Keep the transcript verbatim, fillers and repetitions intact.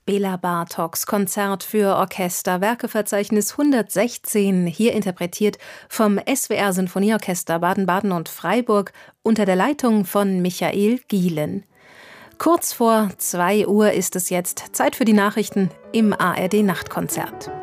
Bela Bartoks Konzert für Orchester, Werkeverzeichnis hundertsechzehn, hier interpretiert vom S W R Sinfonieorchester Baden-Baden und Freiburg unter der Leitung von Michael Gielen. Kurz vor zwei Uhr ist es jetzt Zeit für die Nachrichten im A R D Nachtkonzert.